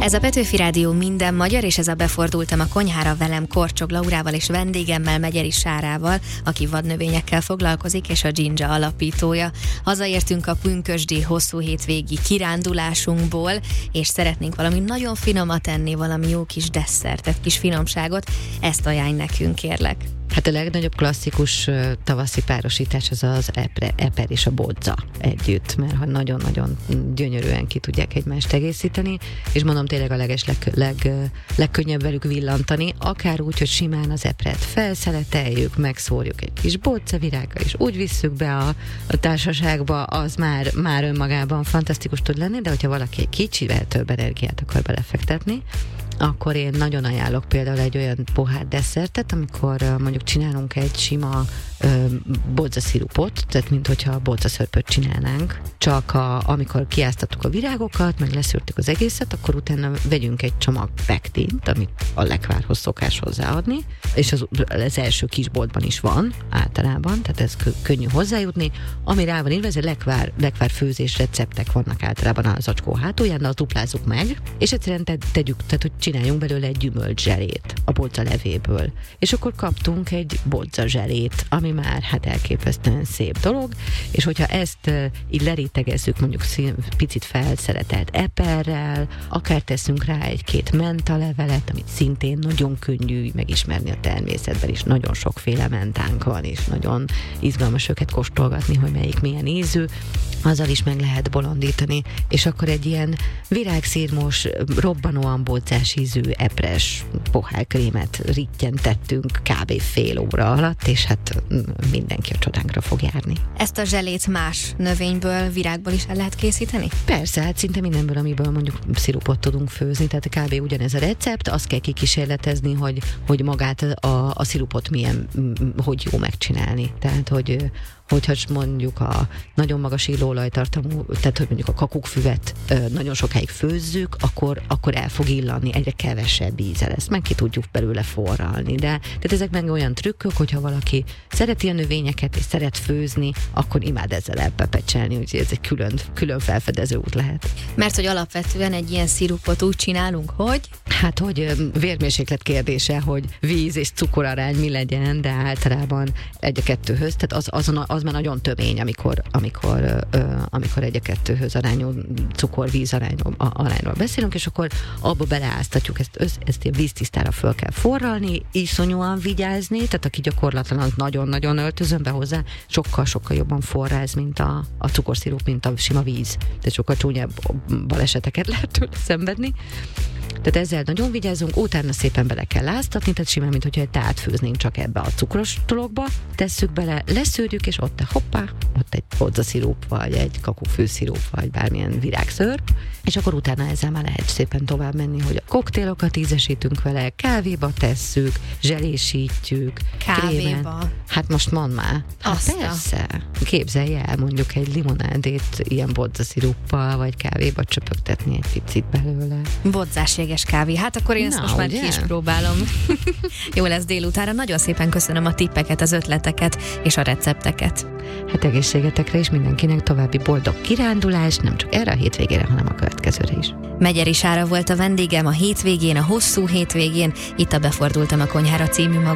Ez a Petőfi Rádió minden magyar, és ez a Befordultam a konyhára velem Korcsog Laurával és vendégemmel Megyeri Sárával, aki vadnövényekkel foglalkozik, és a Ginger alapítója. Hazaértünk a pünkösdi hosszú hétvégi kirándulásunkból, és szeretnénk valami nagyon finomat enni, valami jó kis desszertet, kis finomságot. Ezt ajánlj nekünk, kérlek. Hát a legnagyobb klasszikus tavaszi párosítás az eper és a bodza együtt, mert ha nagyon-nagyon gyönyörűen ki tudják egymást egészíteni, és mondom, tényleg a legkönnyebb velük villantani, akár úgy, hogy simán az epret felszeleteljük, megszórjuk egy kis bodzavirággal, és úgy visszük be a társaságba, az már önmagában fantasztikus tud lenni, de hogyha valaki egy kicsivel több energiát akar belefektetni, akkor én nagyon ajánlok például egy olyan pohár desszertet, amikor mondjuk csinálunk egy sima bodzaszirupot, tehát mint hogyha bodzaszörpöt csinálnánk, csak amikor kiáztattuk a virágokat, meg leszűrtük az egészet, akkor utána vegyünk egy csomag pektint, amit a lekvárhoz szokás hozzáadni, és az első kisboltban is van általában, tehát ez könnyű hozzájutni, ami rá van írva, ez egy lekvárfőzés receptek vannak általában a zacskó hátulján, de azt duplázzuk meg, és egyszerűen tegyük, tehát hogy csináljunk belőle egy gyümölcszselét a bodza levéből. És akkor kaptunk egy bodza zselét, ami már hát elképesztően szép dolog, és hogyha ezt így lerétegezzük mondjuk picit felszeretelt eperrel, akár teszünk rá egy-két mentalevelet, amit szintén nagyon könnyű megismerni a természetben, és nagyon sokféle mentánk van, és nagyon izgalmas őket kóstolgatni, hogy melyik milyen ízű, azzal is meg lehet bolondítani, és akkor egy ilyen virágszirmos, robbanóan bodzás ízű epres pohárkrémet rittyentettünk kb. Fél óra alatt, és hát mindenki a csodánkra fog járni. Ezt a zselét más növényből, virágból is el lehet készíteni? Persze, hát szinte mindenből, amiből mondjuk szirupot tudunk főzni, tehát kb. Ugyanez a recept, azt kell kikísérletezni, hogy magát a szirupot hogy jó megcsinálni. Tehát, hogyha mondjuk a nagyon magas illóolajtartalmú, tehát hogy mondjuk a kakukkfüvet nagyon sokáig főzzük, akkor el fog illani, egyre kevesebb íze lesz, meg ki tudjuk belőle forralni. De tehát ezek meg olyan trükkök, hogyha valaki szereti a növényeket és szeret főzni, akkor imád ezzel elpepecselni, úgyhogy ez egy külön felfedező út lehet. Mert hogy alapvetően egy ilyen szirupot úgy csinálunk, hogy? Hát, hogy vérmérséklet kérdése, hogy víz és cukorarány mi legyen, de általában 1:2, tehát az már nagyon tömény, amikor 1:2 arányú cukor-víz arányról beszélünk, és akkor abba beleáztatjuk, ezt a víztisztára föl kell forralni, iszonyúan vigyázni, tehát aki gyakorlatlan nagyon-nagyon öltözönbe hozzá, sokkal-sokkal jobban forráz, mint a cukorszirup, mint a sima víz. Tehát sokkal csúnyább baleseteket lehet tőle szenvedni. Tehát ezzel nagyon vigyázunk, utána szépen bele kell áztatni, tehát simán, mint hogyha átfőznénk csak ebbe a cukros dologba, tesszük bele, leszűrjük, és ott egy bodzaszirup, vagy egy kakukkfűszirup, vagy bármilyen virágszörp, és akkor utána ezzel már lehet szépen tovább menni, hogy a koktélokat ízesítünk vele, kávéba tesszük, zselésítjük. Kávéba? Krémen. Hát most mondd már. Hát persze. Képzelj el mondjuk egy limonádét ilyen bodzasziruppal, vagy kávéba csöpögtetni egy picit belőle. Bodzás jeges kávé. Hát akkor én ezt most már ki is próbálom. Jó lesz délutánra. Nagyon szépen köszönöm a tippeket, az ötleteket és a recepteket. Hát egészségetekre és mindenkinek további boldog kirándulást, nem csak erre a hétvégére, hanem a következőre is. Megyeri Sára volt a vendégem a hétvégén, a hosszú hétvégén. Itt a Befordultam a konyhára című